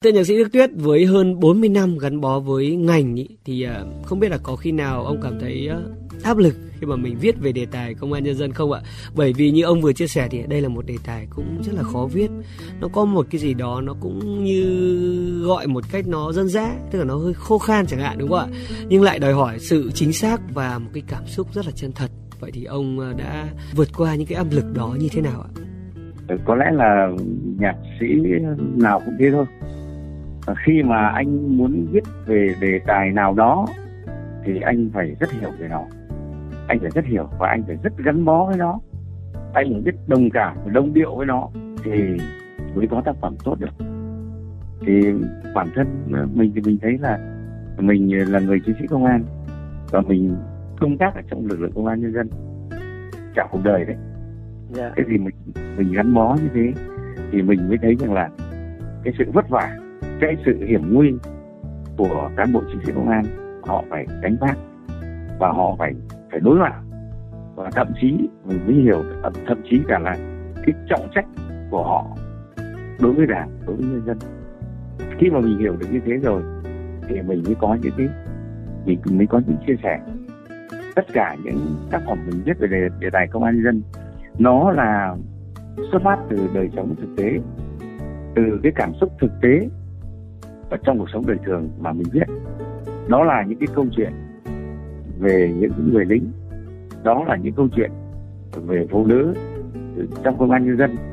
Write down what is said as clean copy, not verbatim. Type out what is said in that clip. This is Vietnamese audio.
Thưa nhạc sĩ Đức Tuyết, với hơn 40 năm gắn bó với ngành ý, thì không biết là có khi nào ông cảm thấy áp lực khi mà mình viết về đề tài công an nhân dân không ạ? Bởi vì như ông vừa chia sẻ thì đây là một đề tài cũng rất là khó viết. Nó có một cái gì đó nó cũng như gọi một cách nó dân dã, tức là nó hơi khô khan chẳng hạn, đúng không ạ? Nhưng lại đòi hỏi sự chính xác và một cái cảm xúc rất là chân thật. Vậy thì ông đã vượt qua những cái áp lực đó như thế nào ạ? Có lẽ là nhạc sĩ nào cũng thế thôi. Khi mà anh muốn viết về đề tài nào đó thì anh phải rất hiểu về nó, anh phải rất hiểu và anh phải rất gắn bó với nó, anh phải biết đồng cảm và đồng điệu với nó thì mới có tác phẩm tốt được. Thì bản thân mình thì mình thấy là mình là người chiến sĩ công an và mình công tác ở trong lực lượng công an nhân dân cả cuộc đời đấy. Cái gì mình gắn bó như thế thì mình mới thấy rằng là cái sự vất vả, cái sự hiểm nguy của cán bộ chiến sĩ công an họ phải gánh vác và họ phải đối mặt, và thậm chí mình mới hiểu thậm chí cả là cái trọng trách của họ đối với Đảng, đối với nhân dân. Khi mà mình hiểu được như thế rồi thì mình mới có những chia sẻ. Tất cả những tác phẩm mình viết về đề tài công an nhân dân nó là xuất phát từ đời sống thực tế, từ cái cảm xúc thực tế ở trong cuộc sống đời thường mà mình viết. Đó là những cái câu chuyện về những người lính, đó là những câu chuyện về phụ nữ trong công an nhân dân,